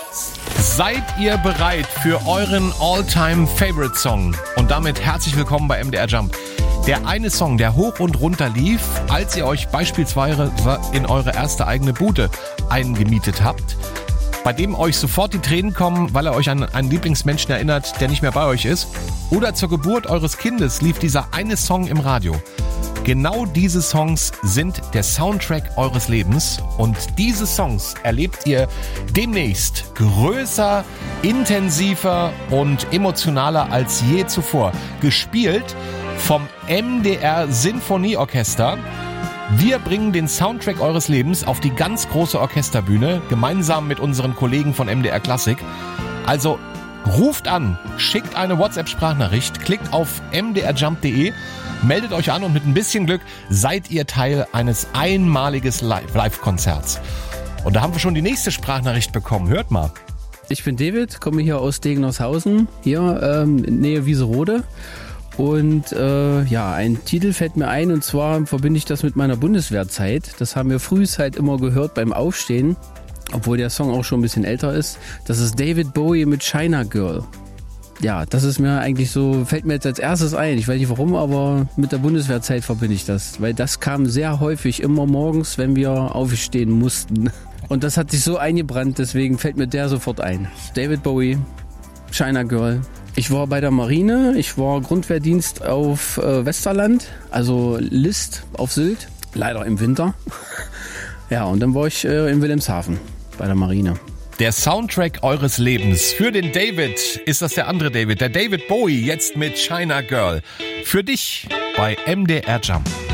Seid ihr bereit für euren All-Time-Favorite-Song? Und damit herzlich willkommen bei MDR Jump. Der eine Song, der hoch und runter lief, als ihr euch beispielsweise in eure erste eigene Bude eingemietet habt, bei dem euch sofort die Tränen kommen, weil er euch an einen Lieblingsmenschen erinnert, der nicht mehr bei euch ist. Oder zur Geburt eures Kindes lief dieser eine Song im Radio. Genau diese Songs sind der Soundtrack eures Lebens und diese Songs erlebt ihr demnächst größer, intensiver und emotionaler als je zuvor. Gespielt vom MDR Sinfonieorchester. Wir bringen den Soundtrack eures Lebens auf die ganz große Orchesterbühne, gemeinsam mit unseren Kollegen von MDR Klassik. Also ruft an, schickt eine WhatsApp-Sprachnachricht, klickt auf mdrjump.de, meldet euch an und mit ein bisschen Glück seid ihr Teil eines einmaligen Live-Konzerts. Und da haben wir schon die nächste Sprachnachricht bekommen. Hört mal. Ich bin David, komme hier aus Degenolshausen, hier in Nähe Wieserode. Und ein Titel fällt mir ein, und zwar verbinde ich das mit meiner Bundeswehrzeit. Das haben wir früh halt immer gehört beim Aufstehen, obwohl der Song auch schon ein bisschen älter ist. Das ist David Bowie mit China Girl. Ja, das ist mir eigentlich so, fällt mir jetzt als erstes ein. Ich weiß nicht warum, aber mit der Bundeswehrzeit verbinde ich das. Weil das kam sehr häufig immer morgens, wenn wir aufstehen mussten. Und das hat sich so eingebrannt, deswegen fällt mir der sofort ein. David Bowie, China Girl. Ich war bei der Marine, ich war Grundwehrdienst auf Westerland, also List auf Sylt, leider im Winter. Ja, und dann war ich in Wilhelmshaven bei der Marine. Der Soundtrack eures Lebens. Für den David ist das der andere David, der David Bowie, jetzt mit China Girl. Für dich bei MDR Jump.